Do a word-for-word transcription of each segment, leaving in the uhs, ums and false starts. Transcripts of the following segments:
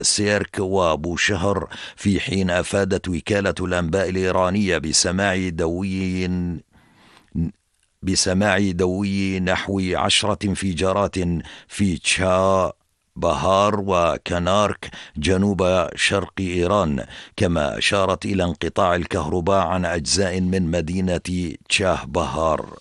سيرك وبوشهر، في حين أفادت وكالة الأنباء الإيرانية بسماع دوي بسماع دوي نحو عشرة انفجارات في تشا بهار وكنارك جنوب شرق إيران، كما أشارت إلى انقطاع الكهرباء عن أجزاء من مدينة تشاه بهار.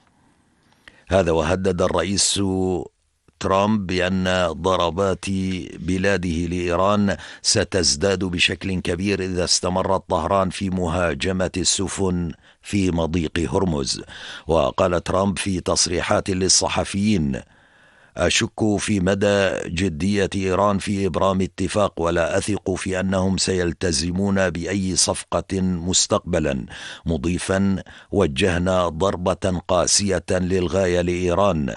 هذا وهدد الرئيس ترامب بأن ضربات بلاده لإيران ستزداد بشكل كبير إذا استمرت طهران في مهاجمة السفن في مضيق هرمز. وقال ترامب في تصريحات للصحفيين: أشك في مدى جدية إيران في إبرام اتفاق، ولا أثق في أنهم سيلتزمون بأي صفقة مستقبلا، مضيفا: وجهنا ضربة قاسية للغاية لإيران،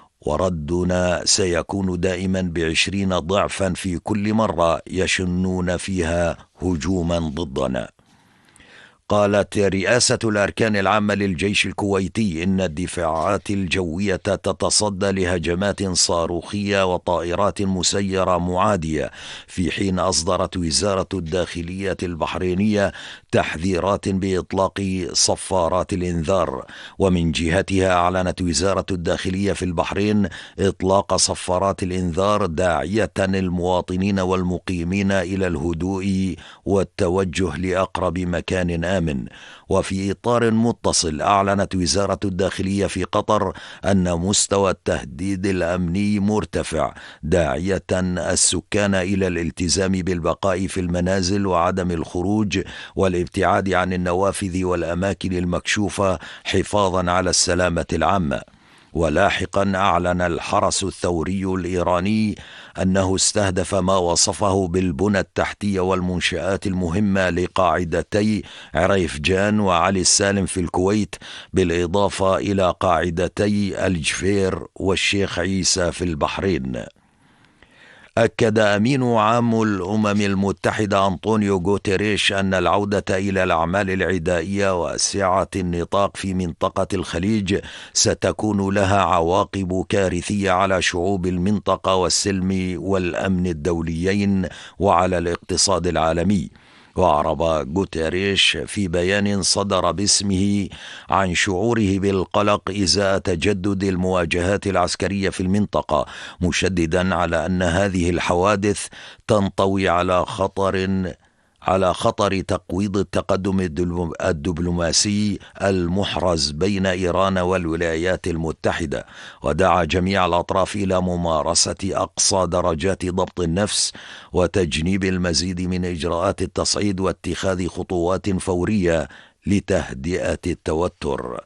وردنا سيكون دائما بعشرين ضعفا في كل مرة يشنون فيها هجوما ضدنا. قالت رئاسة الأركان العامة للجيش الكويتي إن الدفاعات الجوية تتصدى لهجمات صاروخية وطائرات مسيرة معادية، في حين أصدرت وزارة الداخلية البحرينية تحذيرات بإطلاق صفارات الإنذار. ومن جهتها أعلنت وزارة الداخلية في البحرين إطلاق صفارات الإنذار، داعية المواطنين والمقيمين إلى الهدوء والتوجه لأقرب مكان آمن. وفي إطار متصل، أعلنت وزارة الداخلية في قطر أن مستوى التهديد الأمني مرتفع، داعية السكان إلى الالتزام بالبقاء في المنازل وعدم الخروج والابتعاد عن النوافذ والأماكن المكشوفة حفاظا على السلامة العامة. ولاحقا أعلن الحرس الثوري الإيراني أنه استهدف ما وصفه بالبنى التحتية والمنشآت المهمة لقاعدتي عريفجان وعلي السالم في الكويت، بالإضافة إلى قاعدتي الجفير والشيخ عيسى في البحرين. أكد أمين عام الأمم المتحدة أنطونيو غوتيريش أن العودة إلى الأعمال العدائية واسعة النطاق في منطقة الخليج ستكون لها عواقب كارثية على شعوب المنطقة والسلم والأمن الدوليين وعلى الاقتصاد العالمي. وأعرب غوتيريش في بيان صدر باسمه عن شعوره بالقلق إزاء تجدد المواجهات العسكرية في المنطقة، مشددا على أن هذه الحوادث تنطوي على خطر على خطر تقويض التقدم الدبلوماسي المحرز بين إيران والولايات المتحدة، ودعا جميع الأطراف إلى ممارسة أقصى درجات ضبط النفس وتجنيب المزيد من إجراءات التصعيد واتخاذ خطوات فورية لتهدئة التوتر.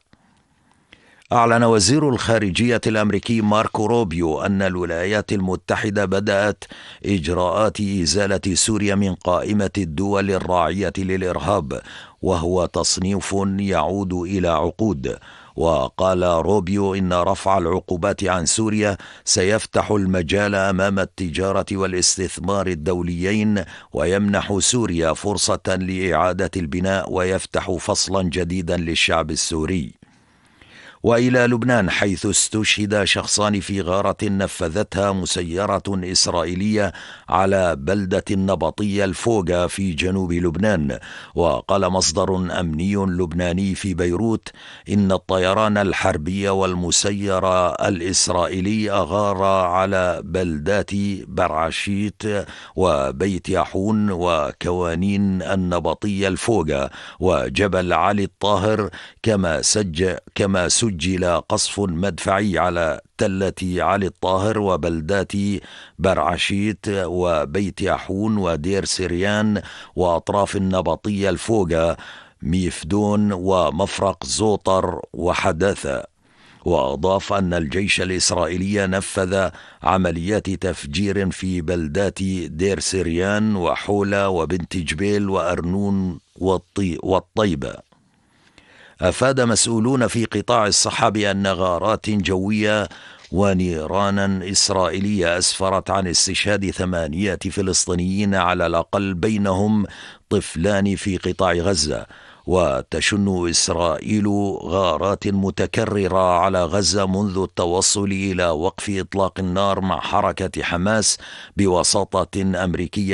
أعلن وزير الخارجية الأمريكي ماركو روبيو أن الولايات المتحدة بدأت إجراءات إزالة سوريا من قائمة الدول الراعية للإرهاب، وهو تصنيف يعود إلى عقود. وقال روبيو إن رفع العقوبات عن سوريا سيفتح المجال أمام التجارة والاستثمار الدوليين، ويمنح سوريا فرصة لإعادة البناء، ويفتح فصلا جديدا للشعب السوري. وإلى لبنان، حيث استشهد شخصان في غارة نفذتها مسيرة إسرائيلية على بلدة نبطية الفوغا في جنوب لبنان. وقال مصدر أمني لبناني في بيروت إن الطيران الحربي والمسير الإسرائيلي أغار على بلدات برعشيت وبيت يحون وكوانين النبطية الفوغا وجبل علي الطاهر، كما سج كما سجل قصف مدفعي على تلة علي الطاهر وبلدات برعشيت وبيت يحون ودير سريان وأطراف النبطية الفوغا، ميفدون ومفرق زوطر وحداثة. وأضاف أن الجيش الإسرائيلي نفذ عمليات تفجير في بلدات دير سريان وحولة وبنت جبيل وأرنون والطيبة. أفاد مسؤولون في قطاع الصحة بأن غارات جوية ونيرانا إسرائيلية أسفرت عن استشهاد ثمانية فلسطينيين على الأقل، بينهم طفلان في قطاع غزة. وتشن إسرائيل غارات متكررة على غزة منذ التوصل إلى وقف إطلاق النار مع حركة حماس بوساطة أمريكية